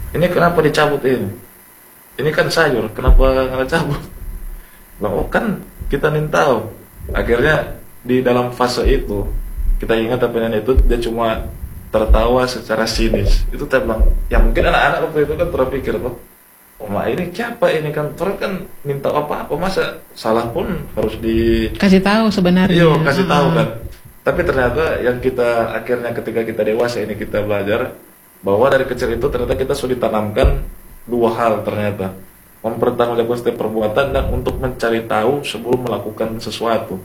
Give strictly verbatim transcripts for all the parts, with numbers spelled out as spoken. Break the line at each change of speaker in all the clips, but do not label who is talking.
ini kenapa dicabut ini? Ini kan sayur, kenapa nggak cabut? Lah, oh kan kita nih tahu. Akhirnya di dalam fase itu kita ingat apa yang itu dia cuma tertawa secara sinis. Itu saya bilang, ya mungkin anak-anak waktu itu kan terpikir tuh, oh mak ini siapa ini kan terus kan minta apa-apa masa salah pun harus di
Kasih tahu sebenarnya.
iya kasih tahu
Ah.
kan. Tapi ternyata yang kita akhirnya ketika kita dewasa ini kita belajar bahwa dari kecil itu ternyata kita sudah ditanamkan dua hal ternyata, mempertanggungjawabkan setiap perbuatan dan untuk mencari tahu sebelum melakukan sesuatu.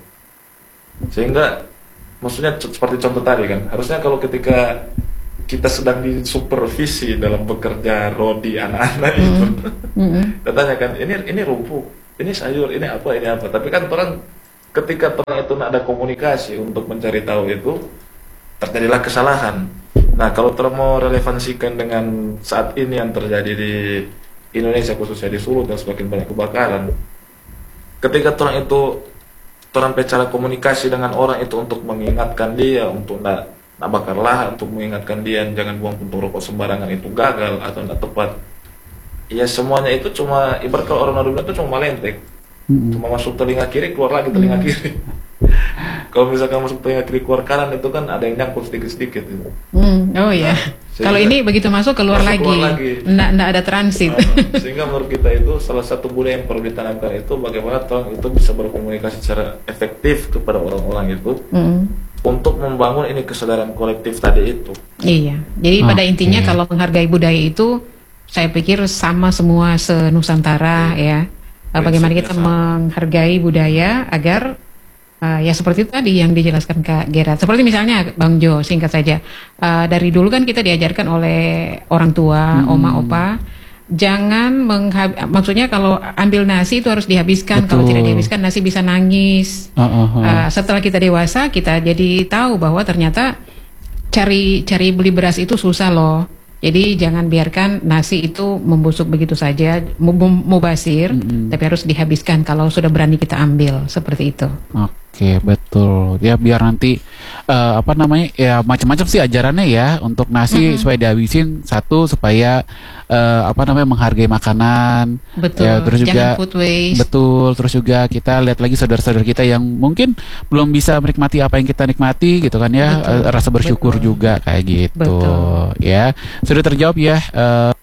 Sehingga maksudnya c- seperti contoh tadi kan, harusnya kalau ketika kita sedang disupervisi dalam bekerja rodi anak-anak itu,
Mm-mm.
kita tanyakan ini ini rumput, ini sayur, ini apa, ini apa. Tapi kan orang ketika orang itu tidak ada komunikasi untuk mencari tahu itu, terjadilah kesalahan. Nah, kalau ter mau relevansikan dengan saat ini yang terjadi di Indonesia khususnya di Solo dan semakin banyak kebakaran, ketika orang itu orang cara komunikasi dengan orang itu untuk mengingatkan dia untuk tidak nak bakar lahan, untuk mengingatkan dia jangan buang puntung rokok sembarangan itu gagal atau tidak tepat. Ya semuanya itu cuma ibarat kalau orang Madura itu cuma melentek, cuma masuk telinga kiri keluar lagi telinga kiri. Kalau misalkan masuk telinga kiri keluar kanan itu kan ada yang nyangkut sedikit-sedikit itu.
Hmm, oh ya.
sehingga-
Kalau ini begitu masuk keluar
Masuk,
lagi.
keluar lagi.
Nggak, nggak ada transit.
Uh, sehingga menurut kita itu salah satu budaya yang perlu ditanamkan itu bagaimana orang itu bisa berkomunikasi secara efektif kepada orang-orang itu
Mm.
untuk membangun ini kesadaran kolektif tadi itu.
Iya. Jadi pada
Oke.
intinya kalau menghargai budaya itu, saya pikir sama semua senusantara ya. Uh, Bagaimana kita
Prinsipnya sama.
menghargai budaya agar uh, ya seperti itu tadi yang dijelaskan Kak Gerard. Seperti misalnya Bang Jo, singkat saja. Uh, dari dulu kan kita diajarkan oleh orang tua, oma, opa, jangan menghab maksudnya kalau ambil nasi itu harus dihabiskan. Kalau
Betul.
tidak dihabiskan nasi bisa nangis.
Uh, uh, uh.
Uh, setelah kita dewasa kita jadi tahu bahwa ternyata cari cari beli beras itu susah loh. Jadi jangan biarkan nasi itu membusuk begitu saja, mu- mu- mubasir, tapi harus dihabiskan kalau sudah berani kita ambil seperti itu.
Oke, betul. Ya biar nanti eh, apa namanya ya macam-macam sih ajarannya ya untuk nasi supaya dihabisin satu supaya eh, apa namanya menghargai makanan.
Betul.
Ya, terus juga
Jangan food waste.
betul. Terus juga kita lihat lagi saudara-saudara kita yang mungkin belum bisa menikmati apa yang kita nikmati gitu kan ya.
Betul.
Eh, rasa bersyukur
Betul.
juga kayak gitu.
Betul.
Ya sudah terjawab ya. eh,